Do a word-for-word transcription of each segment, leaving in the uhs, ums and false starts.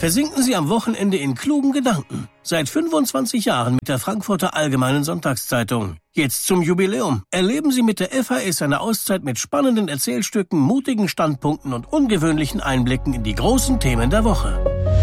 Versinken Sie am Wochenende in klugen Gedanken. Seit fünfundzwanzig Jahren mit der Frankfurter Allgemeinen Sonntagszeitung. Jetzt zum Jubiläum. Erleben Sie mit der F A S eine Auszeit mit spannenden Erzählstücken, mutigen Standpunkten und ungewöhnlichen Einblicken in die großen Themen der Woche.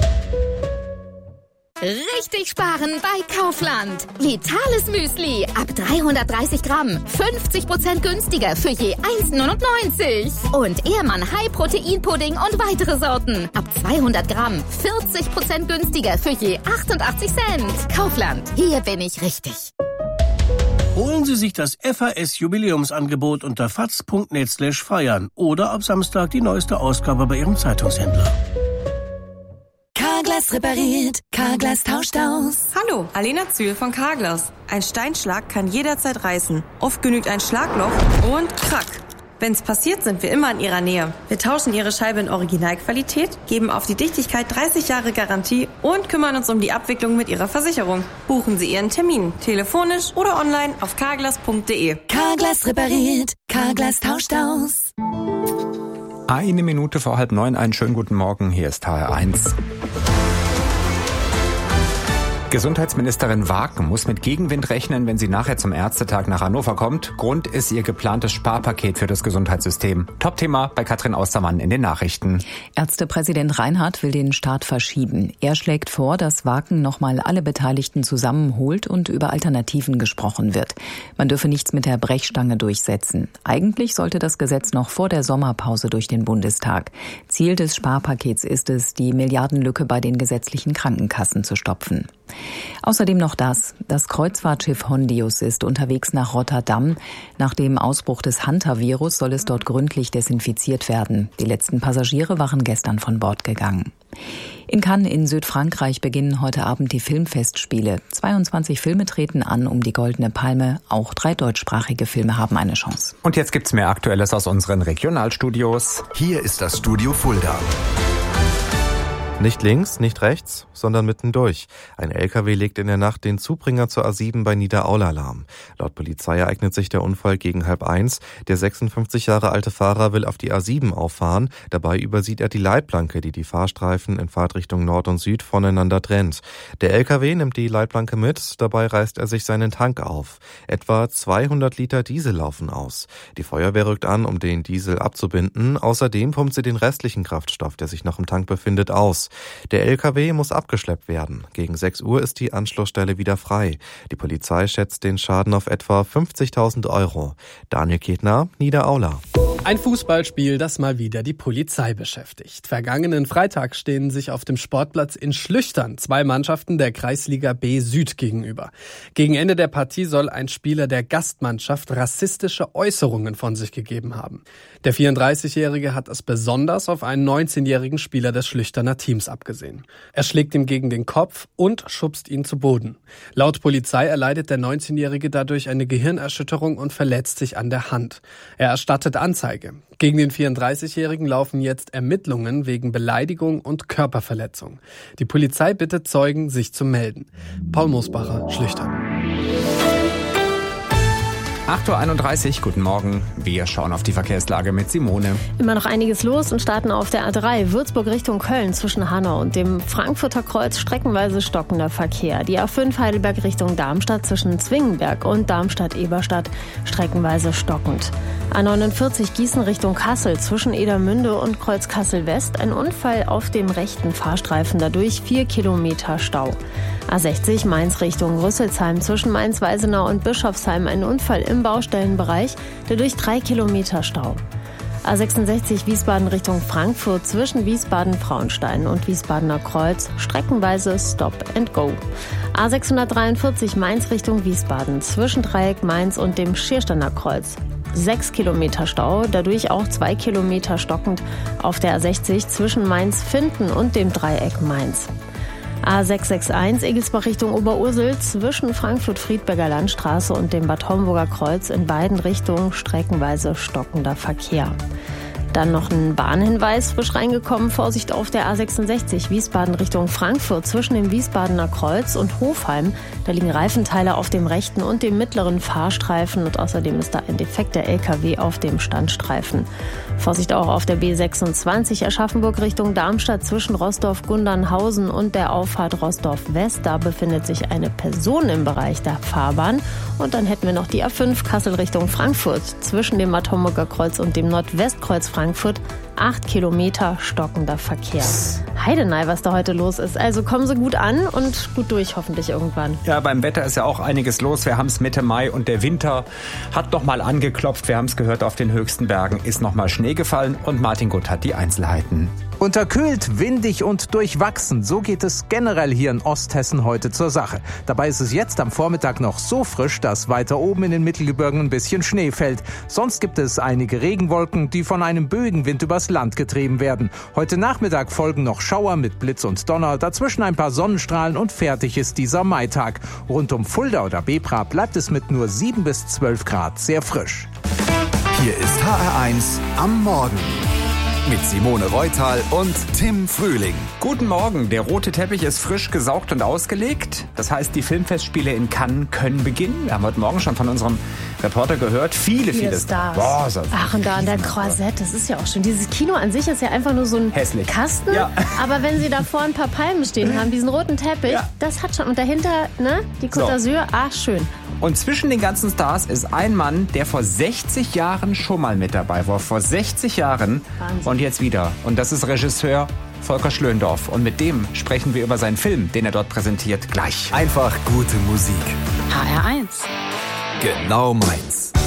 Richtig sparen bei Kaufland. Vitales Müsli ab dreihundertdreißig Gramm. fünfzig Prozent günstiger für je eins neunundneunzig. Und Ehrmann High Protein Pudding und weitere Sorten. Ab zweihundert Gramm. vierzig Prozent günstiger für je achtundachtzig Cent. Kaufland. Hier bin ich richtig. Holen Sie sich das F A S-Jubiläumsangebot unter faz punkt net slash feiern oder ab Samstag die neueste Ausgabe bei Ihrem Zeitungshändler. Carglass repariert, Carglass tauscht aus. Hallo, Alena Zühl von Carglass. Ein Steinschlag kann jederzeit reißen. Oft genügt ein Schlagloch und krack. Wenn's passiert, sind wir immer in Ihrer Nähe. Wir tauschen Ihre Scheibe in Originalqualität, geben auf die Dichtigkeit dreißig Jahre Garantie und kümmern uns um die Abwicklung mit Ihrer Versicherung. Buchen Sie Ihren Termin, telefonisch oder online auf carglass punkt de. Carglass repariert, Carglass tauscht aus. Eine Minute vor halb neun, einen schönen guten Morgen, hier ist H R eins. Gesundheitsministerin Waken muss mit Gegenwind rechnen, wenn sie nachher zum Ärztetag nach Hannover kommt. Grund ist ihr geplantes Sparpaket für das Gesundheitssystem. Top-Thema bei Katrin Austermann in den Nachrichten. Ärztepräsident Reinhardt will den Start verschieben. Er schlägt vor, dass Waken nochmal alle Beteiligten zusammenholt und über Alternativen gesprochen wird. Man dürfe nichts mit der Brechstange durchsetzen. Eigentlich sollte das Gesetz noch vor der Sommerpause durch den Bundestag. Ziel des Sparpakets ist es, die Milliardenlücke bei den gesetzlichen Krankenkassen zu stopfen. Außerdem noch das. Das Kreuzfahrtschiff Hondius ist unterwegs nach Rotterdam. Nach dem Ausbruch des Hantavirus soll es dort gründlich desinfiziert werden. Die letzten Passagiere waren gestern von Bord gegangen. In Cannes in Südfrankreich beginnen heute Abend die Filmfestspiele. zweiundzwanzig Filme treten an um die Goldene Palme. Auch drei deutschsprachige Filme haben eine Chance. Und jetzt gibt's mehr Aktuelles aus unseren Regionalstudios. Hier ist das Studio Fulda. Nicht links, nicht rechts, sondern mittendurch. Ein L K W legt in der Nacht den Zubringer zur A sieben bei Niederaula lahm. Laut Polizei ereignet sich der Unfall gegen halb eins. Der sechsundfünfzig Jahre alte Fahrer will auf die A sieben auffahren. Dabei übersieht er die Leitplanke, die die Fahrstreifen in Fahrtrichtung Nord und Süd voneinander trennt. Der L K W nimmt die Leitplanke mit, dabei reißt er sich seinen Tank auf. Etwa zweihundert Liter Diesel laufen aus. Die Feuerwehr rückt an, um den Diesel abzubinden. Außerdem pumpt sie den restlichen Kraftstoff, der sich noch im Tank befindet, aus. Der L K W muss abgeschleppt werden. Gegen sechs Uhr ist die Anschlussstelle wieder frei. Die Polizei schätzt den Schaden auf etwa fünfzigtausend Euro. Daniel Ketner, Niederaula. Ein Fußballspiel, das mal wieder die Polizei beschäftigt. Vergangenen Freitag stehen sich auf dem Sportplatz in Schlüchtern zwei Mannschaften der Kreisliga B Süd gegenüber. Gegen Ende der Partie soll ein Spieler der Gastmannschaft rassistische Äußerungen von sich gegeben haben. Der vierunddreißigjährige hat es besonders auf einen neunzehnjährigen Spieler des Schlüchterner Teams abgesehen. Er schlägt ihm gegen den Kopf und schubst ihn zu Boden. Laut Polizei erleidet der neunzehnjährige dadurch eine Gehirnerschütterung und verletzt sich an der Hand. Er erstattet Anzeige. Gegen den vierunddreißigjährigen laufen jetzt Ermittlungen wegen Beleidigung und Körperverletzung. Die Polizei bittet Zeugen, sich zu melden. Paul Mosbacher, Schlüchtern. acht Uhr einunddreißig, guten Morgen. Wir schauen auf die Verkehrslage mit Simone. Immer noch einiges los und starten auf der A drei Würzburg Richtung Köln zwischen Hanau und dem Frankfurter Kreuz streckenweise stockender Verkehr. Die A fünf Heidelberg Richtung Darmstadt zwischen Zwingenberg und Darmstadt-Eberstadt streckenweise stockend. A neunundvierzig Gießen Richtung Kassel zwischen Edermünde und Kreuz Kassel-West. Ein Unfall auf dem rechten Fahrstreifen, dadurch vier Kilometer Stau. A sechzig Mainz Richtung Rüsselsheim zwischen Mainz-Weisenau und Bischofsheim. Ein Unfall im Baustellenbereich, dadurch drei Kilometer Stau. A sechsundsechzig Wiesbaden Richtung Frankfurt zwischen Wiesbaden-Frauenstein und Wiesbadener Kreuz streckenweise Stop and Go. A sechshundertdreiundvierzig Mainz Richtung Wiesbaden zwischen Dreieck Mainz und dem Schiersteiner Kreuz. Sechs Kilometer Stau, dadurch auch zwei Kilometer stockend auf der A sechzig zwischen Mainz-Finden und dem Dreieck Mainz. A sechshundereinundsechzig Egelsbach Richtung Oberursel zwischen Frankfurt-Friedberger Landstraße und dem Bad Homburger Kreuz in beiden Richtungen streckenweise stockender Verkehr. Dann noch ein Bahnhinweis, frisch reingekommen. Vorsicht auf der A sechsundsechzig, Wiesbaden Richtung Frankfurt, zwischen dem Wiesbadener Kreuz und Hofheim. Da liegen Reifenteile auf dem rechten und dem mittleren Fahrstreifen und außerdem ist da ein defekter L K W auf dem Standstreifen. Vorsicht auch auf der B sechsundzwanzig, Aschaffenburg Richtung Darmstadt, zwischen Rostorf-Gundernhausen und der Auffahrt Rostorf-West. Da befindet sich eine Person im Bereich der Fahrbahn. Und dann hätten wir noch die A fünf Kassel Richtung Frankfurt, zwischen dem Bad Homburger Kreuz und dem Nordwestkreuz Frankfurt. Acht Kilometer stockender Verkehr. Heidenei, was da heute los ist. Also kommen Sie gut an und gut durch hoffentlich irgendwann. Ja, beim Wetter ist ja auch einiges los. Wir haben es Mitte Mai und der Winter hat noch mal angeklopft. Wir haben es gehört, auf den höchsten Bergen ist noch mal Schnee gefallen und Martin Gutt hat die Einzelheiten. Unterkühlt, windig und durchwachsen. So geht es generell hier in Osthessen heute zur Sache. Dabei ist es jetzt am Vormittag noch so frisch, dass weiter oben in den Mittelgebirgen ein bisschen Schnee fällt. Sonst gibt es einige Regenwolken, die von einem Böenwind übers Land getrieben werden. Heute Nachmittag folgen noch Schauer mit Blitz und Donner, dazwischen ein paar Sonnenstrahlen und fertig ist dieser Maitag. Rund um Fulda oder Bebra bleibt es mit nur sieben bis zwölf Grad sehr frisch. Hier ist H R eins am Morgen. Mit Simone Reutal und Tim Frühling. Guten Morgen. Der rote Teppich ist frisch gesaugt und ausgelegt. Das heißt, die Filmfestspiele in Cannes können beginnen. Wir haben heute Morgen schon von unserem Reporter gehört. Viele, viele, viele Stars. Boah, so Ach, und da an der Croisette, das ist ja auch schön. Dieses Kino an sich ist ja einfach nur so ein Hässlich. Kasten. Ja. Aber wenn sie davor ein paar Palmen stehen haben, diesen roten Teppich, ja. das hat schon. Und dahinter, ne, die Côte d'Azur, ach, schön. Und zwischen den ganzen Stars ist ein Mann, der vor sechzig Jahren schon mal mit dabei war. Vor sechzig Jahren. Wahnsinn. Und jetzt wieder. Und das ist Regisseur Volker Schlöndorff. Und mit dem sprechen wir über seinen Film, den er dort präsentiert, gleich. Einfach gute Musik. H R eins. Genau meins.